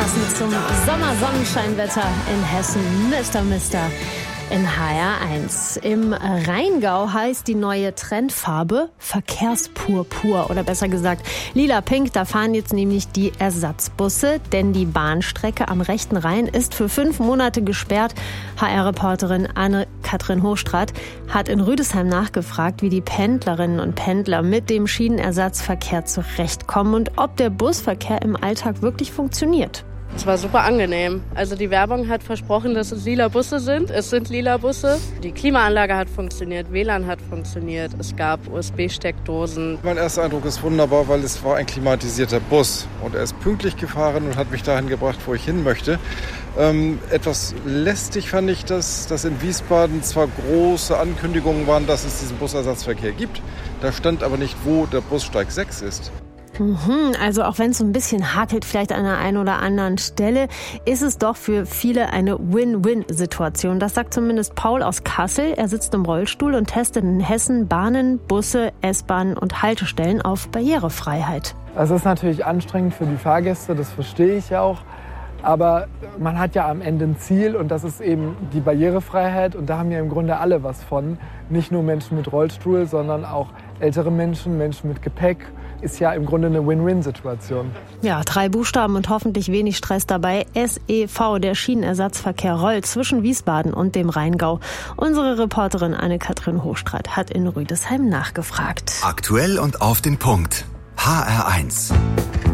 Passend zum Sommersonnenscheinwetter in Hessen, Mr. in HR1. Im Rheingau heißt die neue Trendfarbe Verkehrspurpur oder besser gesagt lila-pink. Da fahren jetzt nämlich die Ersatzbusse, denn die Bahnstrecke am rechten Rhein ist für 5 Monate gesperrt. HR-Reporterin Anne-Kathrin Hochstraat hat in Rüdesheim nachgefragt, wie die Pendlerinnen und Pendler mit dem Schienenersatzverkehr zurechtkommen und ob der Busverkehr im Alltag wirklich funktioniert. Es war super angenehm. Also die Werbung hat versprochen, dass es lila Busse sind. Es sind lila Busse. Die Klimaanlage hat funktioniert, WLAN hat funktioniert. Es gab USB-Steckdosen. Mein erster Eindruck ist wunderbar, weil es war ein klimatisierter Bus. Und er ist pünktlich gefahren und hat mich dahin gebracht, wo ich hin möchte. Etwas lästig fand ich, dass in Wiesbaden zwar große Ankündigungen waren, dass es diesen Busersatzverkehr gibt. Da stand aber nicht, wo der Bussteig 6 ist. Also auch wenn es so ein bisschen hakelt, vielleicht an der einen oder anderen Stelle, ist es doch für viele eine Win-Win-Situation. Das sagt zumindest Paul aus Kassel. Er sitzt im Rollstuhl und testet in Hessen Bahnen, Busse, S-Bahnen und Haltestellen auf Barrierefreiheit. Also es ist natürlich anstrengend für die Fahrgäste, das verstehe ich ja auch. Aber man hat ja am Ende ein Ziel und das ist eben die Barrierefreiheit. Und da haben ja im Grunde alle was von. Nicht nur Menschen mit Rollstuhl, sondern auch ältere Menschen, Menschen mit Gepäck. Ist ja im Grunde eine Win-Win-Situation. Ja, 3 Buchstaben und hoffentlich wenig Stress dabei. SEV, der Schienenersatzverkehr rollt zwischen Wiesbaden und dem Rheingau. Unsere Reporterin Anne-Kathrin Hochstraat hat in Rüdesheim nachgefragt. Aktuell und auf den Punkt. HR1.